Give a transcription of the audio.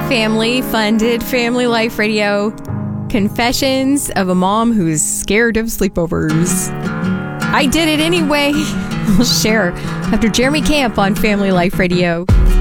Family-funded Family Life Radio. Confessions of a mom who's scared of sleepovers. I did it anyway. We'll share after Jeremy Camp on Family Life Radio.